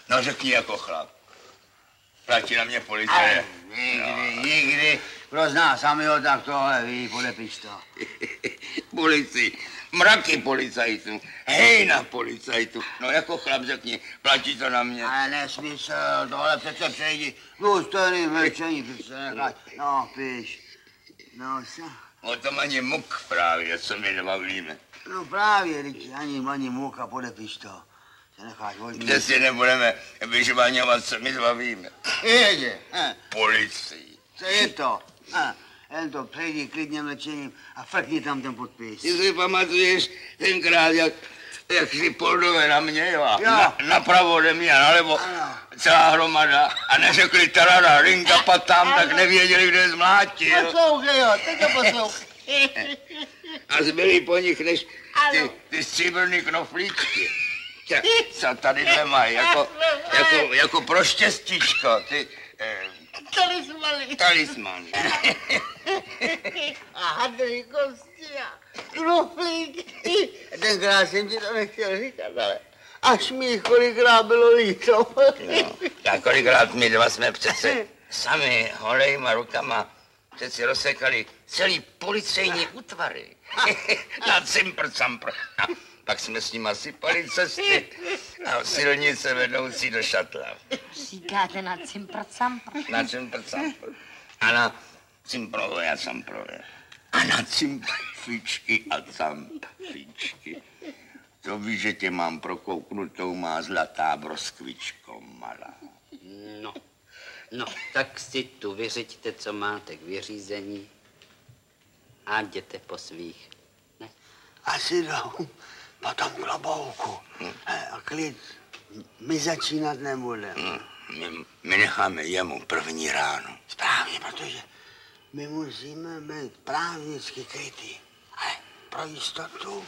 No řekni jako chlap. Platí na mě policie. Nikdy. Kdo zná samého, tak tohle ví, podepiš to. Policii. Mraky policajtů. Hejna policajtů. No jako chlap řekni, platí to na mě. Ale nesmysl, tohle přece přejdi. Důstojný mlčení, přece nechaj. No, píš. No, co? O tom ani muk právě, co my nebavíme. No právě, ani muka, podepiš to. Se necháš vodit. Kde si nebudeme vyžvaňovat, co my bavíme. Ježe. Policii. Co je to? Jen to přejdi klidně mlčením a frkni tam ten podpis. Ty si pamatuješ tenkrát, jak si poldové na mě, jo? Napravo ode mě a nalevo celá hromada a neřekli tarara, ringa patám, tak nevěděli, kde je zmlátil. Poslouchej, jo, teď to poslouchej. A zbyli po nich než ty stříbrný knoflíčky. Co tadyhle mají, jako pro štěstíčko, ty... Talismany. A hadry kosti a knoflíky. Tenkrát jsem ti to nechtěl říkat, ale až mi kolikrát bylo líto. No, a kolikrát my dva jsme přece sami holejma rukama přeci rozsekali celý policejní útvary. Na cimpr-campr. Pak jsme s nima sypali cesty a silnice vedoucí do Šatla. Říkáte na cimpr-campr? Na cimpr-campr. A na cimprové a camprové. A na cimpfičky a campfičky. To víš, že tě mám prokouknutou, má zlatá broskvičko malá. No, tak si tu vyřiďte, co máte k vyřízení a jděte po svých. Ne? Asi jdou potom klobouku. A klid, my začínat nebudeme. My necháme jemu první ráno. Správně, protože my musíme být právnicky krytý. Ale pro jistotu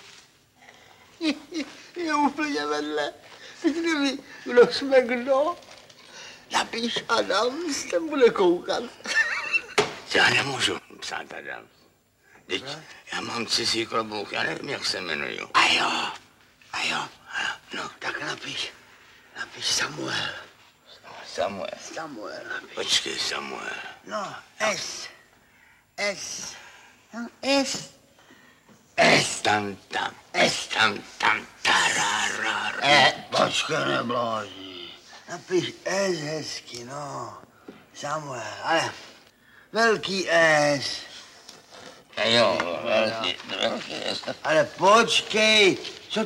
je úplně vedle. Kdyby, kdo jsme kdo, napíš Adam, ten bude koukat. Já nemůžu psát Adam. Teď já mám cizí klobouk, já nevím, jak se jmenuju. A jo. No, tak napiš Samuel. Samuel napiš. Počkej, Samuel. No, S. Tam, tararara. Počkej, neblázni. Napiš S hezky, no. Samuel, ale velký S. Jo, velký S. Ale počkej, co...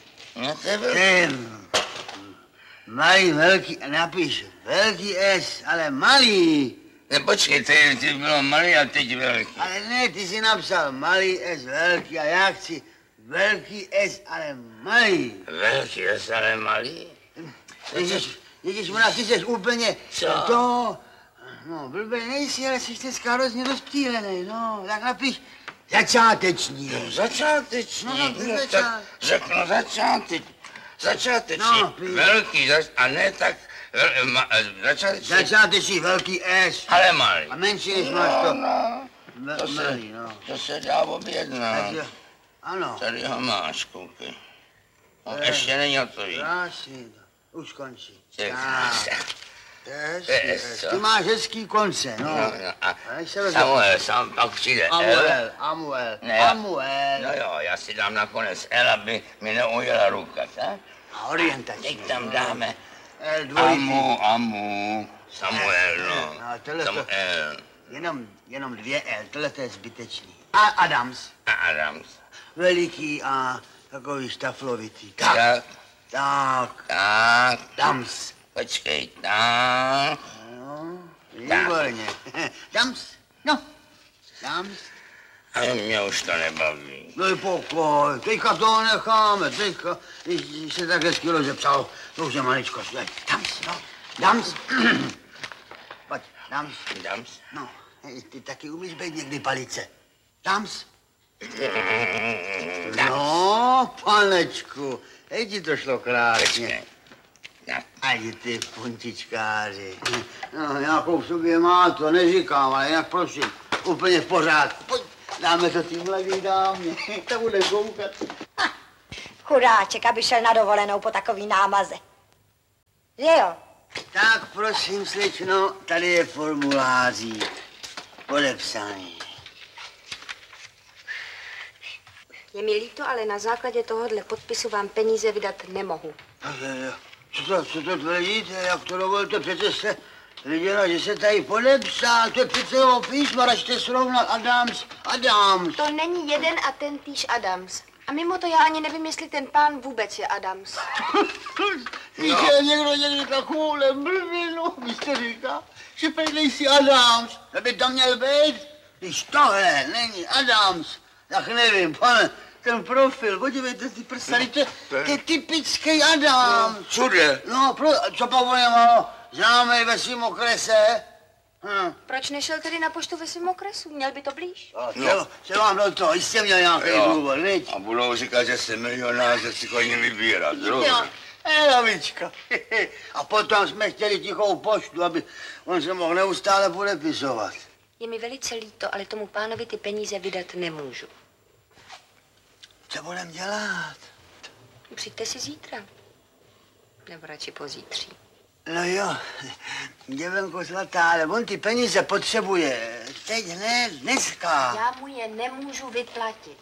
Malý, velký, napiš velký S, ale malý. Ne, počkej, ty bylo malý a teď velký. Ale ne, ty jsi napsal malý S, velký a já chci velký S, ale malý. Velký S, ale malý? Ježišmona, ty jsi úplně... Co? To... No, blbej nejsi, ale jsi dneska hrozně rozptýlenej, no. Tak napiš začáteční. No, začáteční. No, tak řeknu začáteční. No, velký, a ne tak... začáteční. Začáteční, velký S. Ale malý. A menší, než máš to. Malý, no. To se dá objednat. Ano. Tady ho máš, koukej. No, ještě není hotový. Krásný. Už končí. Ty máš hezký konce, no. Samuel, sám pak přijde Amuel. No jo, já si dám nakonec L, aby mi neujela ruka, tak? A orientační. Teď tam dáme Amu. Samuel, no. Samuel. Jenom 2 L, tohle to je zbytečný. A Adams. Veliký a takový štaflovitý. Tak. Dams. Počkej, tak. No, výborně. Dams. A mě už to nebaví. No pokoj, teďka toho necháme, když se tak hezky rozepsal, to už je maličko. Dams. Pojď, Dams. No, ty taky umíš být někdy palice. Dams. No, panečku, hej ti to šlo krásně. Ani ty puntičkáři. No, nějakou v sobě má to, neříkám, ale jinak prosím, úplně v pořádku. Pojď, dáme to tým mladý dámě, ta bude koukat. Chudáček, aby šel na dovolenou po takový námaze. Že jo? Tak prosím, slečno, tady je formulářík. Podepsaný. Je mi líto, ale na základě tohohle podpisu vám peníze vydat nemohu. Co to tvrdíte? Jak to dovolíte? Přece jste viděla, že se tady podepsal. To je přece jeho písmo, račte srovnat Adams. To není jeden a ten týž Adams. A mimo to já ani nevím, jestli ten pán vůbec je Adams. Víte, někdo někdy takovouhle blbinu, vy jste říká, že prý nejsi Adams. To by to měl být. Když tohle není Adams, tak nevím, pane, ten profil, podívejte ty prsty, to je typický Adams. Cude. No, co pak on je malo známej ve svým okrese? Proč nešel tedy na poštu ve svém okresu? Měl by to blíž. Co vám do toho, jistě měl nějaký důvod, viď? A budou říkat, že jsi milionář, že si chodí vybírat. Lavička. A potom jsme chtěli tichou poštu, aby on se mohl neustále podepisovat. Je mi velice líto, ale tomu pánovi ty peníze vydat nemůžu. Co budem dělat? Přijďte si zítra. Nebo radši pozítří. No jo, děvenko zlatá, ale on ty peníze potřebuje. Teď hned, dneska. Já mu je nemůžu vyplatit.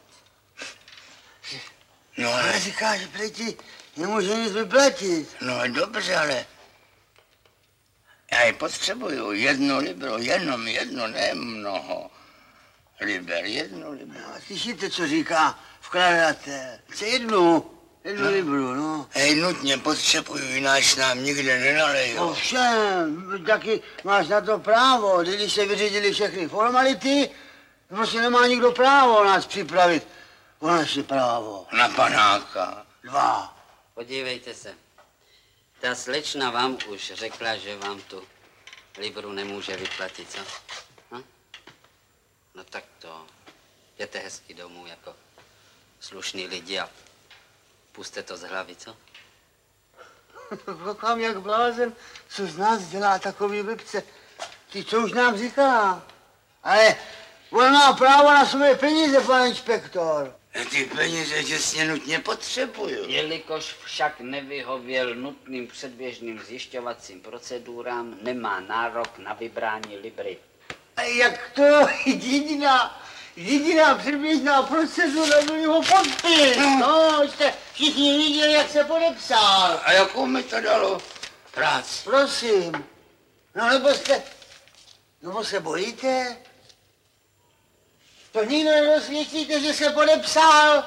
No Ale říká, že prý ti nemůže nic vyplatit. No dobře, ale já ji potřebuju. 1 libro, jenom jedno, ne mnoho. Liber, 1 libro. No, slyšíte, co říká vkladatel? Chce jednu libru, no. Hej, nutně potřebuju, jináč nám nikde nenalejou. Ovšem, taky máš na to právo. Když se vyřídili všechny formality, prostě nemá nikdo právo nás připravit o naše právo. Na panáka. 2. Podívejte se. Ta slečna vám už řekla, že vám tu libru nemůže vyplatit, co? No tak to. Jděte hezky domů jako slušný lidi a puste to z hlavy, co? Koukám jak blázen, co z nás dělá takový blbce. Ty, co už nám říká? Ale on má právo na své peníze, pane inspektor. Ty peníze těsně nutně potřebuju. Jelikož však nevyhověl nutným předběžným zjišťovacím procedurám, nemá nárok na vybrání libry. A jak to? Jediná předběžná procedura byl jeho podpis. No, jste všichni viděli, jak se podepsal. A jakou mi to dalo práci? Prosím. No nebo se bojíte? To nikdo nedosvědčíte, že se podepsal?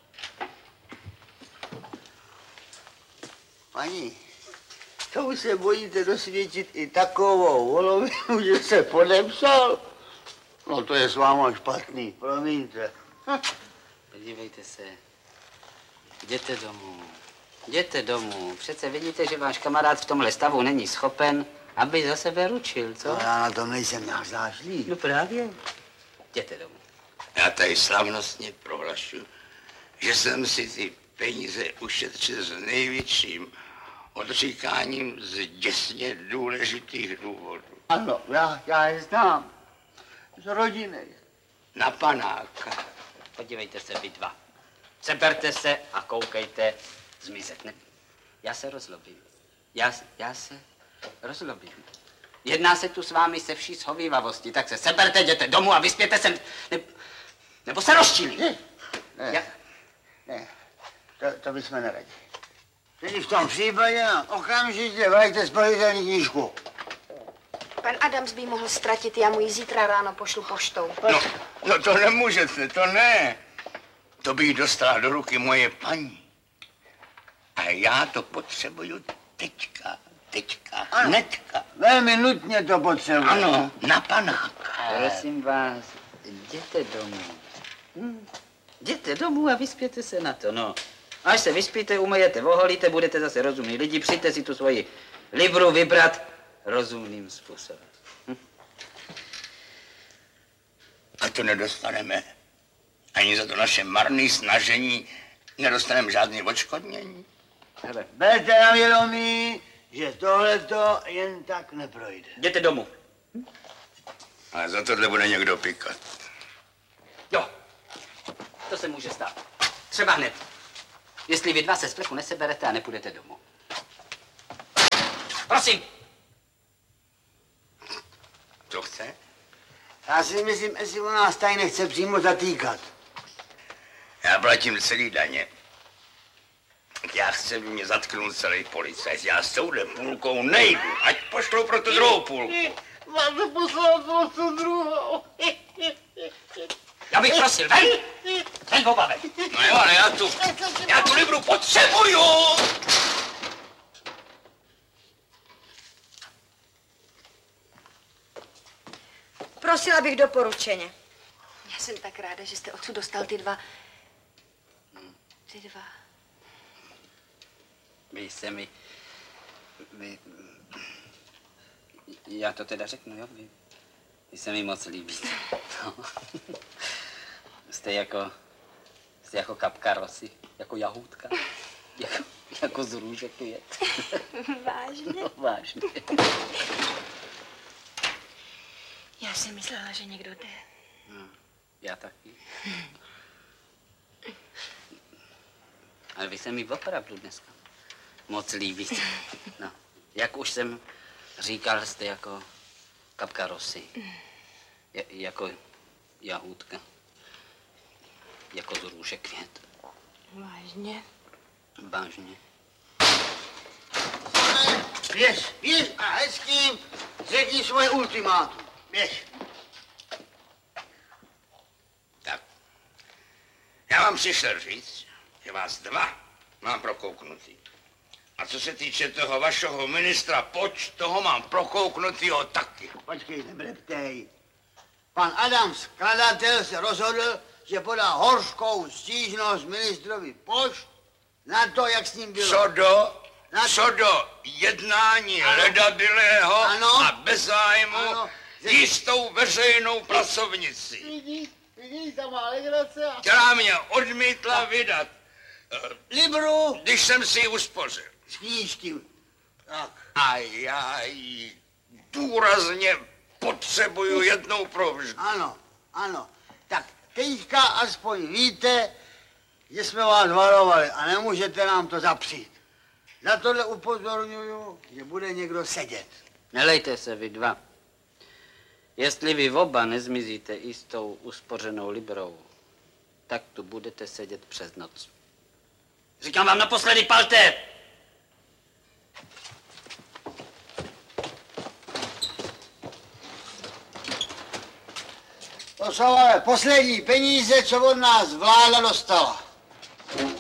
Paní, to už se bojíte dosvědčit i takovou volovinu, že se podepsal? No to je s váma špatný, promiňte. Podívejte se. Jděte domů. Jděte domů. Přece vidíte, že váš kamarád v tomhle stavu není schopen, aby za sebe ručil, co? No, já na tom nejsem nějak zášlý. No právě. Jděte domů. Já tady slavnostně prohlašuji, že jsem si ty peníze ušetřil s největším odříkáním z děsně důležitých důvodů. Ano, já je znám. Z rodiny. Na panáka. Podívejte se vy dva. Seberte se a koukejte zmizet. Ne? Já se rozlobím. Já se rozlobím. Jedná se tu s vámi se vší shovívavosti, tak se seberte, jděte domů a vyspěte se, nebo se rozčilí. Ne, to bychom neradi. Tedy v tom případě okamžitě vraťte spořitelní knížku. Pan Adams by mohl ztratit, já mu ji zítra ráno pošlu poštou. No to nemůžete, to ne. To bych dostala do ruky moje paní. A já to potřebuju teďka, hnedka. Velmi nutně to potřebuji. Ano, na panáka. Prosím vás, jděte domů. Jděte domů a vyspěte se na to, no. Až se vyspíte, umyjete, oholíte, budete zase rozumní lidi, přijďte si tu svoji libru vybrat rozumným způsobem. A to nedostaneme. Ani za to naše marné snažení nedostaneme žádné odškodnění. Hele, Berte na vědomí, že tohleto jen tak neprojde. jděte domů. Ale za tohle bude někdo pikat. Jo, to se může stát. Třeba hned. Jestli vy dva se z plechu neseberete a nepůjdete domů. Prosím. Co chce? Já si myslím, jestli on nás tady nechce přímo zatýkat. Já platím celý daně. Já chci, aby mě zatknul celý policajt. Já s touhle půlkou nejdu. Ať pošlou pro tu druhou půlku. Mám to poslat pro tu druhou. Já bych prosil, ven! Ven, oba ven! No jo, ale já tu libru potřebuju! Prosila bych doporučeně. Já jsem tak ráda, že jste odsud dostal ty dva. Vy se mi... Já to teda řeknu, jo? Vy se mi moc líbíte. No. Jste jako kapka rosy, jako jahůdka, jako z růže květ. Vážně? No, vážně. Já jsem myslela, že někdo jde. No, já taky. Ale vy se mi opravdu dneska moc líbíte. No, jak už jsem říkal, jste jako kapka rosy. Jako jahůdka. Jako z růže květ. Vážně? Vážně. Běž a hezkým řekni svoje ultimátum. Běž. Tak. Já vám přišel říct, že vás dva mám prokouknutý. A co se týče toho vašeho ministra Poč, toho mám prokouknutýho taky. Počkej, nebreptej. Pan Adams, skladatel, se rozhodl, že podá hořkou stížnost ministrovi Poč na to, jak s ním bylo. Co do jednání ledabilého a bez zájmu jistou veřejnou pracovnici, Vidíš, ta má legrace a... která mě odmítla vydat, Libru když jsem si ji uspořil. s knížky. Tak. A já ji důrazně potřebuju jednou provždy. Ano. Tak teďka aspoň víte, že jsme vás varovali a nemůžete nám to zapřít. Na tohle upozorňuju, že bude někdo sedět. Nelejte se vy dva. Jestli vy oba nezmizíte i s tou uspořenou librou, tak tu budete sedět přes noc. Říkám vám naposledy, palte! To jsou ale poslední peníze, co od nás vláda dostala.